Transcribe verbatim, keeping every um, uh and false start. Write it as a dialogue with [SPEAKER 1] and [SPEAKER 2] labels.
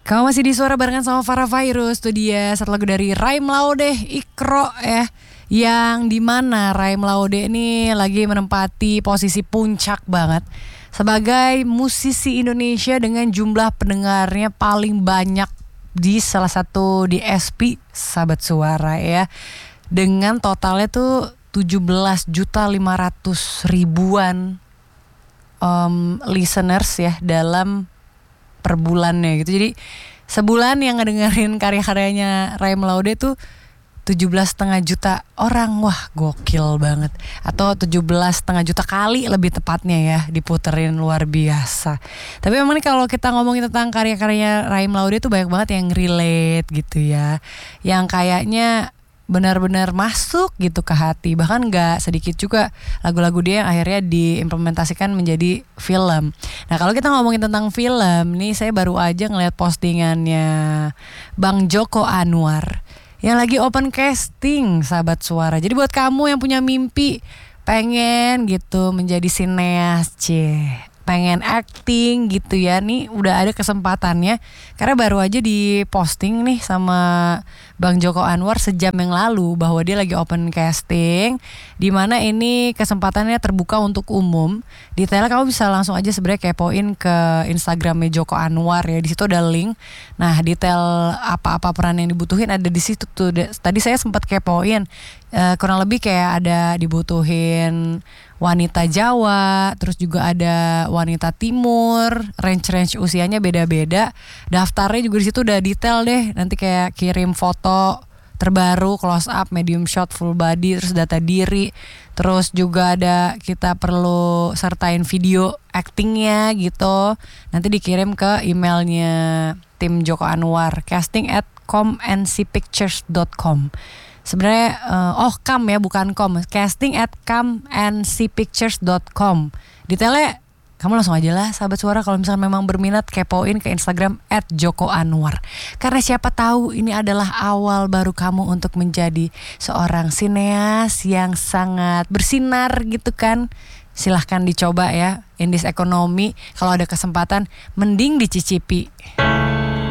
[SPEAKER 1] Kamu masih di Suara barengan sama Farah Virus. Itu dia satu lagu dari Raim Laude, Ikro ya. Yang dimana Raim Laude ini lagi menempati posisi puncak banget sebagai musisi Indonesia dengan jumlah pendengarnya paling banyak di salah satu D S P Sahabat Suara ya. Dengan totalnya tuh tujuh belas juta lima ratus ribuan um, listeners ya dalam per bulannya gitu. Jadi sebulan yang ngedengerin karya-karyanya Raim Laude tuh tujuh belas setengah juta orang. Wah, gokil banget. Atau tujuh belas setengah juta kali lebih tepatnya ya diputerin, luar biasa. Tapi memang nih kalau kita ngomongin tentang karya-karyanya Raim Laude tuh banyak banget yang relate gitu ya. Yang kayaknya benar-benar masuk gitu ke hati. Bahkan gak sedikit juga lagu-lagu dia yang akhirnya diimplementasikan menjadi film. Nah kalau kita ngomongin tentang film nih, saya baru aja ngeliat postingannya Bang Joko Anwar yang lagi open casting Sahabat Suara. Jadi buat kamu yang punya mimpi pengen gitu menjadi sineas, cie, pengen acting gitu ya, nih udah ada kesempatannya. Karena baru aja diposting nih sama Bang Joko Anwar sejam yang lalu bahwa dia lagi open casting, di mana ini kesempatannya terbuka untuk umum. Detailnya kamu bisa langsung aja sebenarnya kepoin ke Instagramnya Joko Anwar ya. Di situ ada link. Nah detail apa-apa peran yang dibutuhin ada di situ tuh. Tadi saya sempat kepoin, uh, kurang lebih kayak ada dibutuhin wanita Jawa, terus juga ada wanita Timur, range-range usianya beda-beda. Daftarnya juga di situ udah detail deh. Nanti kayak kirim foto terbaru, close up, medium shot, full body, terus data diri. Terus juga ada kita perlu sertain video actingnya gitu. Nanti dikirim ke emailnya tim Joko Anwar, casting at com n c pictures dot com. Sebenarnya uh, oh kam ya bukan com, casting at com n c pictures dot com. Detailnya kamu langsung aja lah Sahabat Suara kalau misalnya memang berminat, kepoin ke Instagram at Joko Anwar. Karena siapa tahu ini adalah awal baru kamu untuk menjadi seorang sineas yang sangat bersinar gitu kan. Silahkan dicoba ya, in this economy kalau ada kesempatan mending dicicipi.